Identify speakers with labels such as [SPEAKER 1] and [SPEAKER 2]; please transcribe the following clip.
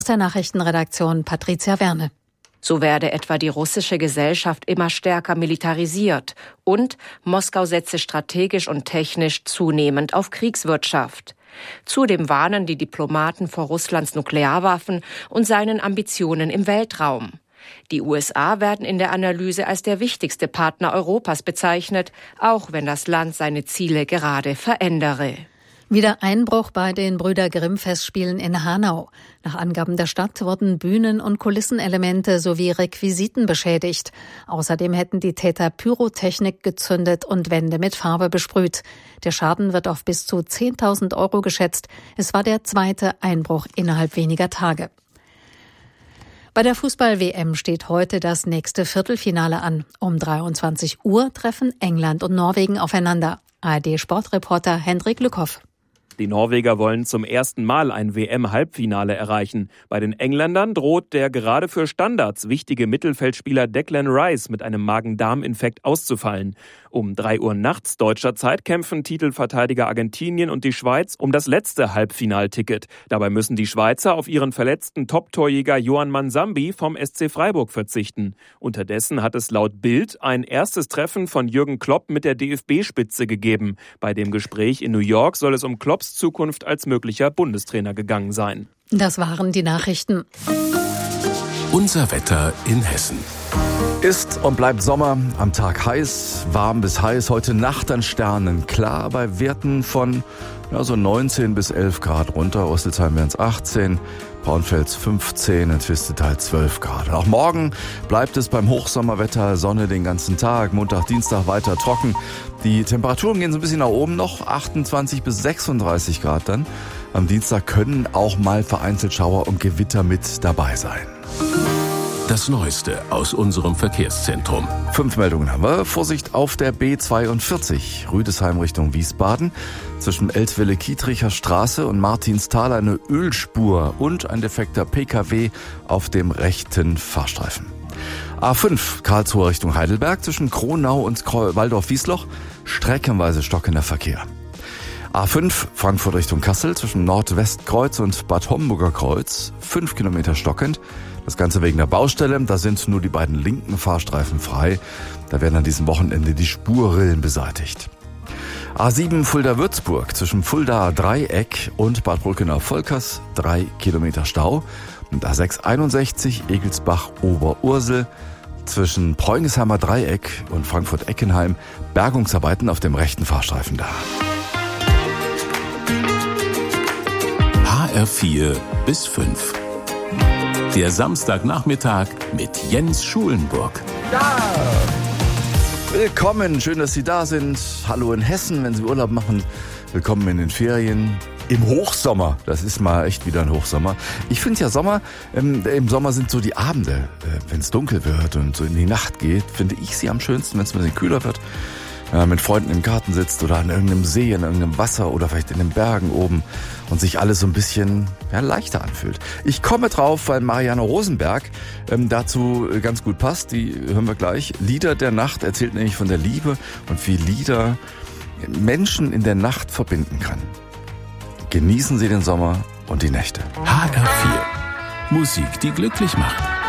[SPEAKER 1] Aus der Nachrichtenredaktion Patricia Werne.
[SPEAKER 2] So werde etwa die russische Gesellschaft immer stärker militarisiert und Moskau setze strategisch und technisch zunehmend auf Kriegswirtschaft. Zudem warnen die Diplomaten vor Russlands Nuklearwaffen und seinen Ambitionen im Weltraum. Die USA werden in der Analyse als der wichtigste Partner Europas bezeichnet, auch wenn das Land seine Ziele gerade verändere.
[SPEAKER 1] Wieder Einbruch bei den Brüder-Grimm-Festspielen in Hanau. Nach Angaben der Stadt wurden Bühnen- und Kulissenelemente sowie Requisiten beschädigt. Außerdem hätten die Täter Pyrotechnik gezündet und Wände mit Farbe besprüht. Der Schaden wird auf bis zu 10.000 € geschätzt. Es war der zweite Einbruch innerhalb weniger Tage. Bei der Fußball-WM steht heute das nächste Viertelfinale an. Um 23 Uhr treffen England und Norwegen aufeinander. ARD-Sportreporter Hendrik Lückhoff.
[SPEAKER 3] Die Norweger wollen zum ersten Mal ein WM-Halbfinale erreichen. Bei den Engländern droht der gerade für Standards wichtige Mittelfeldspieler Declan Rice mit einem Magen-Darm-Infekt auszufallen. Um 3 Uhr nachts deutscher Zeit kämpfen Titelverteidiger Argentinien und die Schweiz um das letzte Halbfinalticket. Dabei müssen die Schweizer auf ihren verletzten Top-Torjäger Yohan Mansambi vom SC Freiburg verzichten. Unterdessen hat es laut Bild ein erstes Treffen von Jürgen Klopp mit der DFB-Spitze gegeben. Bei dem Gespräch in New York soll es um Klopps Zukunft als möglicher Bundestrainer gegangen sein.
[SPEAKER 1] Das waren die Nachrichten.
[SPEAKER 4] Unser Wetter in Hessen.
[SPEAKER 5] Ist und bleibt Sommer, am Tag heiß, warm bis heiß, heute Nacht an Sternen klar, bei Werten von so 19 bis 11 Grad runter, Rüsselsheim wären es 18, Braunfels 15, in Twistetal 12 Grad. Auch morgen bleibt es beim Hochsommerwetter, Sonne den ganzen Tag, Montag, Dienstag weiter trocken. Die Temperaturen gehen so ein bisschen nach oben noch, 28 bis 36 Grad dann. Am Dienstag können auch mal vereinzelt Schauer und Gewitter mit dabei sein.
[SPEAKER 4] Das Neueste aus unserem Verkehrszentrum.
[SPEAKER 5] 5 Meldungen haben wir. Vorsicht auf der B42, Rüdesheim Richtung Wiesbaden. Zwischen Eltville-Kietricher Straße und Martinsthal eine Ölspur und ein defekter PKW auf dem rechten Fahrstreifen. A5, Karlsruhe Richtung Heidelberg, zwischen Kronau und Waldorf-Wiesloch, streckenweise stockender Verkehr. A5, Frankfurt Richtung Kassel, zwischen Nordwestkreuz und Bad Homburger Kreuz, 5 Kilometer stockend. Das Ganze wegen der Baustelle, da sind nur die beiden linken Fahrstreifen frei. Da werden an diesem Wochenende die Spurrillen beseitigt. A7 Fulda-Würzburg, zwischen Fuldaer Dreieck und Bad Brückenau-Volkers, 3 Kilometer Stau. Und A6 61 Egelsbach-Oberursel, zwischen Preungesheimer Dreieck und Frankfurt-Eckenheim, Bergungsarbeiten auf dem rechten Fahrstreifen da.
[SPEAKER 4] HR4 bis 5. Der Samstagnachmittag mit Jens Schulenburg.
[SPEAKER 5] Ja! Willkommen, schön, dass Sie da sind. Hallo in Hessen, wenn Sie Urlaub machen. Willkommen in den Ferien. Im Hochsommer, das ist mal echt wieder ein Hochsommer. Ich finde ja Sommer, im Sommer sind so die Abende, wenn es dunkel wird und so in die Nacht geht, finde ich sie am schönsten, wenn es ein bisschen kühler wird. Mit Freunden im Garten sitzt oder an irgendeinem See, in irgendeinem Wasser oder vielleicht in den Bergen oben und sich alles so ein bisschen leichter anfühlt. Ich komme drauf, weil Marianne Rosenberg dazu ganz gut passt. Die hören wir gleich. Lieder der Nacht erzählt nämlich von der Liebe und wie Lieder Menschen in der Nacht verbinden kann. Genießen Sie den Sommer und die Nächte.
[SPEAKER 4] HR4. Musik, die glücklich macht.